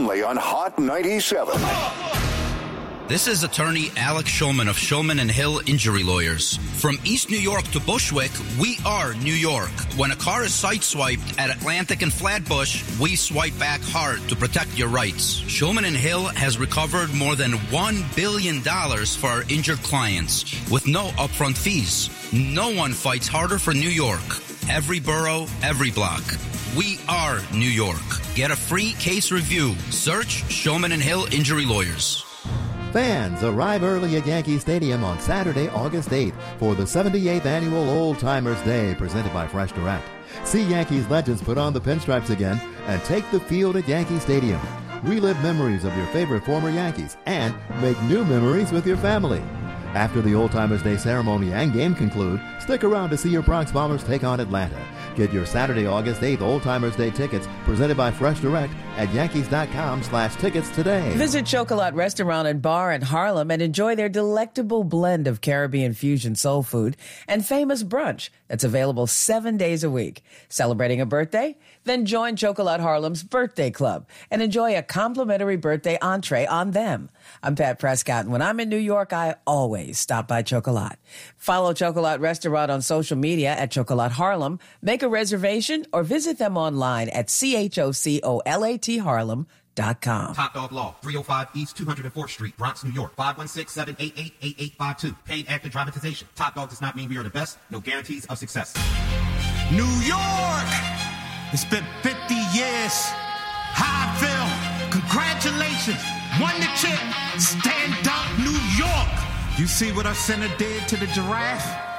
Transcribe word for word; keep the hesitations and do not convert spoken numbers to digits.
only on Hot ninety-seven. This is attorney Alex Shulman of Shulman and Hill Injury Lawyers. From East New York to Bushwick, we are New York. When a car is sideswiped at Atlantic and Flatbush, we swipe back hard to protect your rights. Shulman and Hill has recovered more than one billion dollars for our injured clients with no upfront fees. No one fights harder for New York. Every borough, every block. We are New York. Get a free case review. Search Shulman and Hill Injury Lawyers. Fans, arrive early at Yankee Stadium on Saturday, August eighth for the seventy-eighth Annual Old Timers Day presented by Fresh Direct. See Yankees legends put on the pinstripes again and take the field at Yankee Stadium. Relive memories of your favorite former Yankees and make new memories with your family. After the Old Timers Day ceremony and game conclude, stick around to see your Bronx Bombers take on Atlanta. Get your Saturday, August eighth Old Timers Day tickets presented by Fresh Direct at Yankees.com slash tickets today. Visit Chocolat Restaurant and Bar in Harlem and enjoy their delectable blend of Caribbean fusion soul food and famous brunch that's available seven days a week. Celebrating a birthday? Then join Chocolat Harlem's Birthday Club and enjoy a complimentary birthday entree on them. I'm Pat Prescott, and when I'm in New York, I always stop by Chocolat. Follow Chocolat Restaurant on social media at Chocolat Harlem. Make a reservation or visit them online at C H O C O L A T Harlem dot com. Top Dog Law, three oh five East two hundred fourth Street, Bronx, New York, five one six, seven eight eight, eight eight five two. Paid after dramatization. Top Dog does not mean we are the best. No guarantees of success. New York! It's been fifty years. How I feel. Congratulations. Won the chip. Stand up, New York. You see what our center did to the giraffe?